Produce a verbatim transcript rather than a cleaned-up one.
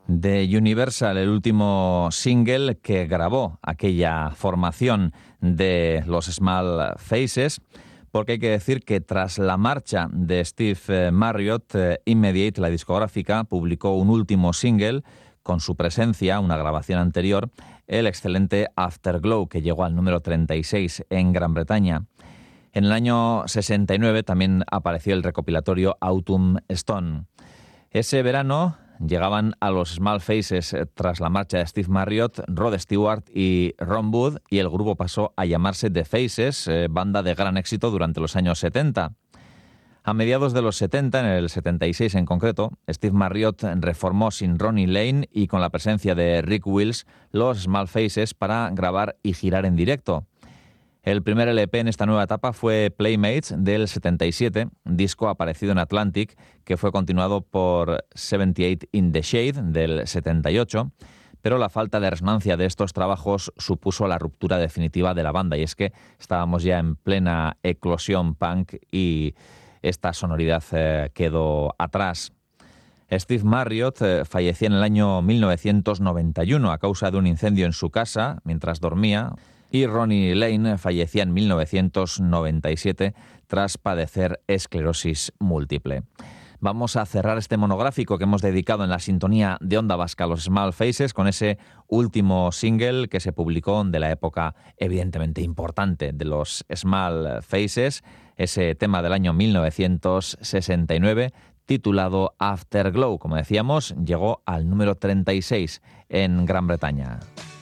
de Universal, el último single que grabó aquella formación de los Small Faces, porque hay que decir que tras la marcha de Steve Marriott, eh, Immediate, la discográfica, publicó un último single con su presencia, una grabación anterior, el excelente Afterglow, que llegó al número treinta y seis en Gran Bretaña. En el año sesenta y nueve también apareció el recopilatorio Autumn Stone. Ese verano llegaban a los Small Faces eh, tras la marcha de Steve Marriott, Rod Stewart y Ron Wood, y el grupo pasó a llamarse The Faces, eh, banda de gran éxito durante los años setenta. A mediados de los setenta, en el setenta y seis en concreto, Steve Marriott reformó sin Ronnie Lane y con la presencia de Rick Wills los Small Faces para grabar y girar en directo. El primer L P en esta nueva etapa fue Playmates del setenta y siete, disco aparecido en Atlantic, que fue continuado por setenta y ocho in the Shade del setenta y ocho, pero la falta de resonancia de estos trabajos supuso la ruptura definitiva de la banda, y es que estábamos ya en plena eclosión punk y esta sonoridad eh, quedó atrás. Steve Marriott eh, falleció en el año mil novecientos noventa y uno a causa de un incendio en su casa mientras dormía, y Ronnie Lane fallecía en mil novecientos noventa y siete tras padecer esclerosis múltiple. Vamos a cerrar este monográfico que hemos dedicado en la sintonía de Onda Vasca a los Small Faces con ese último single que se publicó de la época evidentemente importante de los Small Faces, ese tema del año mil novecientos sesenta y nueve titulado Afterglow. Como decíamos, llegó al número treinta y seis en Gran Bretaña.